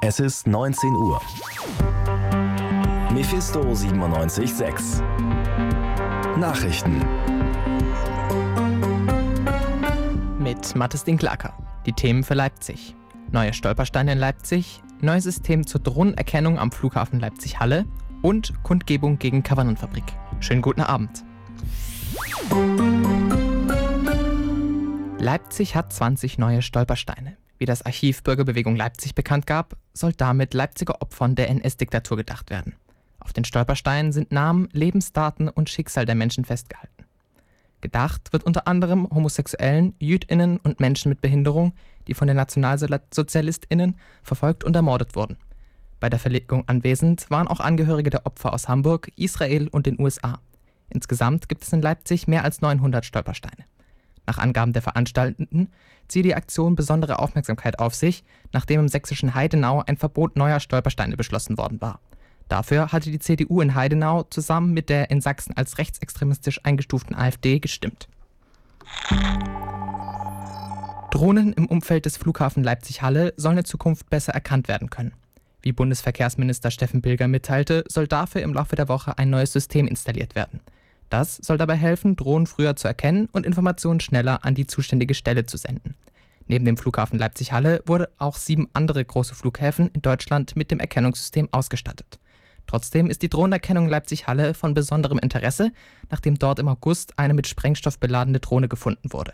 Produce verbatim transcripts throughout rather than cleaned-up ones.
Es ist neunzehn Uhr. Mephisto siebenundneunzig Komma sechs. Nachrichten. Mit Mathis Dinklacker. Die Themen für Leipzig. Neue Stolpersteine in Leipzig, neues System zur Drohnenerkennung am Flughafen Leipzig-Halle und Kundgebung gegen Covenant-Fabrik. Schönen guten Abend. Leipzig hat zwanzig neue Stolpersteine. Wie das Archiv Bürgerbewegung Leipzig bekannt gab, soll damit Leipziger Opfern der N S-Diktatur gedacht werden. Auf den Stolpersteinen sind Namen, Lebensdaten und Schicksal der Menschen festgehalten. Gedacht wird unter anderem Homosexuellen, JüdInnen und Menschen mit Behinderung, die von den NationalsozialistInnen verfolgt und ermordet wurden. Bei der Verlegung anwesend waren auch Angehörige der Opfer aus Hamburg, Israel und den U S A. Insgesamt gibt es in Leipzig mehr als neunhundert Stolpersteine. Nach Angaben der Veranstaltenden ziehe die Aktion besondere Aufmerksamkeit auf sich, nachdem im sächsischen Heidenau ein Verbot neuer Stolpersteine beschlossen worden war. Dafür hatte die C D U in Heidenau zusammen mit der in Sachsen als rechtsextremistisch eingestuften AfD gestimmt. Drohnen im Umfeld des Flughafen Leipzig-Halle sollen in Zukunft besser erkannt werden können. Wie Bundesverkehrsminister Steffen Bilger mitteilte, soll dafür im Laufe der Woche ein neues System installiert werden. Das soll dabei helfen, Drohnen früher zu erkennen und Informationen schneller an die zuständige Stelle zu senden. Neben dem Flughafen Leipzig-Halle wurde auch sieben andere große Flughäfen in Deutschland mit dem Erkennungssystem ausgestattet. Trotzdem ist die Drohnenerkennung Leipzig-Halle von besonderem Interesse, nachdem dort im August eine mit Sprengstoff beladene Drohne gefunden wurde.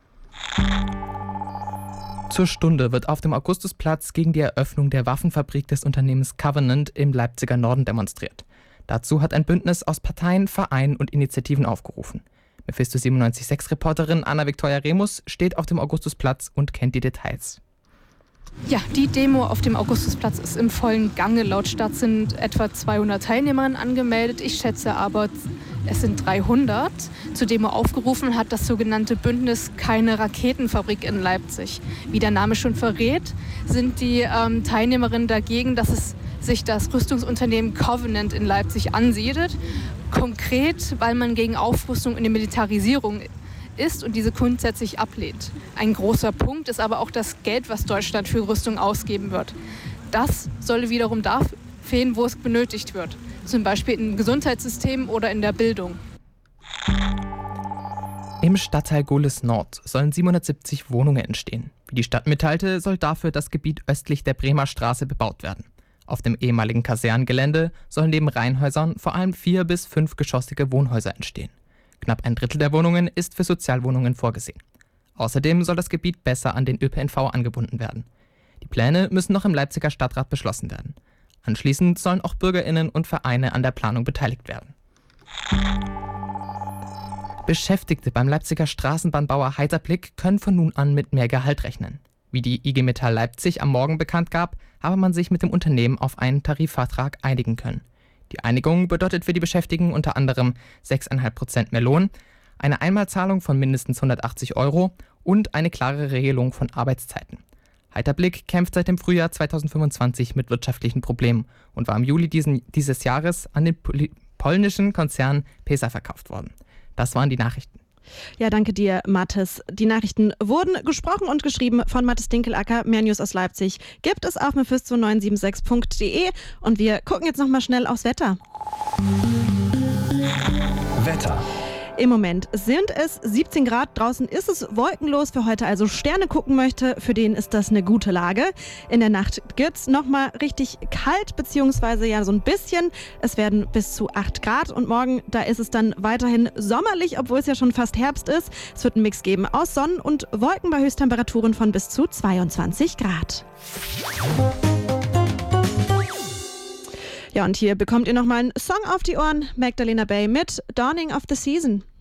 Zur Stunde wird auf dem Augustusplatz gegen die Eröffnung der Waffenfabrik des Unternehmens Covenant im Leipziger Norden demonstriert. Dazu hat ein Bündnis aus Parteien, Vereinen und Initiativen aufgerufen. Mephisto siebenundneunzig Komma sechs Reporterin Anna-Viktoria Remus steht auf dem Augustusplatz und kennt die Details. Ja, die Demo auf dem Augustusplatz ist im vollen Gange. Laut Stadt sind etwa zweihundert Teilnehmerinnen angemeldet. Ich schätze aber, es sind dreihundert. Zur Demo aufgerufen hat das sogenannte Bündnis Keine Raketenfabrik in Leipzig. Wie der Name schon verrät, sind die ähm, Teilnehmerinnen dagegen, dass es sich das Rüstungsunternehmen Covenant in Leipzig ansiedelt. Konkret, weil man gegen Aufrüstung und die Militarisierung ist und diese grundsätzlich ablehnt. Ein großer Punkt ist aber auch das Geld, was Deutschland für Rüstung ausgeben wird. Das soll wiederum da fehlen, wo es benötigt wird. Zum Beispiel im Gesundheitssystem oder in der Bildung. Im Stadtteil Gohlis Nord sollen siebenhundertsiebzig Wohnungen entstehen. Wie die Stadt mitteilte, soll dafür das Gebiet östlich der Bremer Straße bebaut werden. Auf dem ehemaligen Kasernengelände sollen neben Reihenhäusern vor allem vier- bis fünfgeschossige Wohnhäuser entstehen. Knapp ein Drittel der Wohnungen ist für Sozialwohnungen vorgesehen. Außerdem soll das Gebiet besser an den Ö P N V angebunden werden. Die Pläne müssen noch im Leipziger Stadtrat beschlossen werden. Anschließend sollen auch BürgerInnen und Vereine an der Planung beteiligt werden. Beschäftigte beim Leipziger Straßenbahnbauer Heiterblick können von nun an mit mehr Gehalt rechnen. Wie die I G Metall Leipzig am Morgen bekannt gab, habe man sich mit dem Unternehmen auf einen Tarifvertrag einigen können. Die Einigung bedeutet für die Beschäftigten unter anderem sechs Komma fünf Prozent mehr Lohn, eine Einmalzahlung von mindestens hundertachtzig Euro und eine klare Regelung von Arbeitszeiten. Heiterblick kämpft seit dem Frühjahr zweitausendfünfundzwanzig mit wirtschaftlichen Problemen und war im Juli diesen, dieses Jahres an den pol- polnischen Konzern Pesa verkauft worden. Das waren die Nachrichten. Ja, danke dir, Mathis. Die Nachrichten wurden gesprochen und geschrieben von Mathis Dinklacker. Mehr News aus Leipzig gibt es auf mephisto neun sieben sechs punkt de und wir gucken jetzt nochmal schnell aufs Wetter. Wetter. Im Moment sind es siebzehn Grad, draußen ist es wolkenlos. Für heute also Sterne gucken möchte, für den ist das eine gute Lage. In der Nacht wird es nochmal richtig kalt, beziehungsweise ja so ein bisschen. Es werden bis zu acht Grad und morgen, da ist es dann weiterhin sommerlich, obwohl es ja schon fast Herbst ist. Es wird einen Mix geben aus Sonnen und Wolken bei Höchsttemperaturen von bis zu zweiundzwanzig Grad. Ja, und hier bekommt ihr nochmal einen Song auf die Ohren. Magdalena Bay mit Dawning of the Season.